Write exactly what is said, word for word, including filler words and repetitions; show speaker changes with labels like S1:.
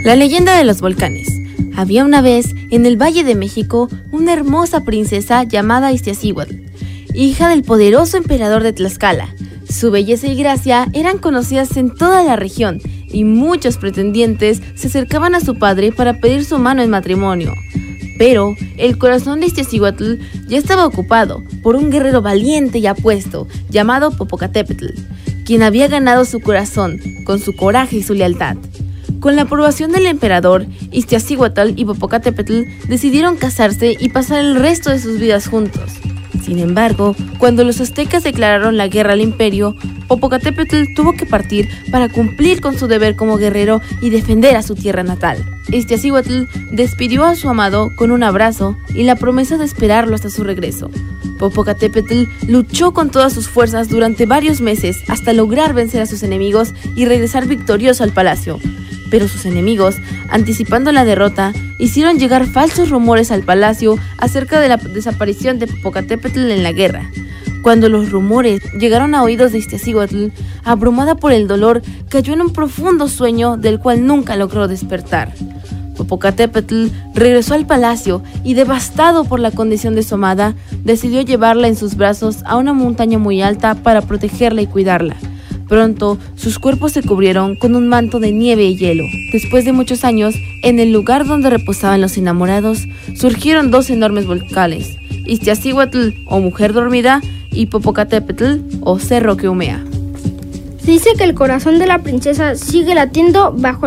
S1: La leyenda de los volcanes. Había una vez, en el Valle de México, una hermosa princesa llamada Iztaccíhuatl, hija del poderoso emperador de Tlaxcala. Su belleza y gracia eran conocidas en toda la región, y muchos pretendientes se acercaban a su padre para pedir su mano en matrimonio. Pero el corazón de Iztaccíhuatl ya estaba ocupado por un guerrero valiente y apuesto llamado Popocatépetl, quien había ganado su corazón con su coraje y su lealtad. Con la aprobación del emperador, Iztaccíhuatl y Popocatépetl decidieron casarse y pasar el resto de sus vidas juntos. Sin embargo, cuando los aztecas declararon la guerra al imperio, Popocatépetl tuvo que partir para cumplir con su deber como guerrero y defender a su tierra natal. Iztaccíhuatl despidió a su amado con un abrazo y la promesa de esperarlo hasta su regreso. Popocatépetl luchó con todas sus fuerzas durante varios meses hasta lograr vencer a sus enemigos y regresar victorioso al palacio. Pero sus enemigos, anticipando la derrota, hicieron llegar falsos rumores al palacio acerca de la desaparición de Popocatépetl en la guerra. Cuando los rumores llegaron a oídos de Iztaccíhuatl, abrumada por el dolor, cayó en un profundo sueño del cual nunca logró despertar. Popocatépetl regresó al palacio y, devastado por la condición de su amada, decidió llevarla en sus brazos a una montaña muy alta para protegerla y cuidarla. Pronto, sus cuerpos se cubrieron con un manto de nieve y hielo. Después de muchos años, en el lugar donde reposaban los enamorados, surgieron dos enormes volcanes: Iztaccíhuatl, o Mujer Dormida, y Popocatépetl, o Cerro que Humea.
S2: Se dice que el corazón de la princesa sigue latiendo bajo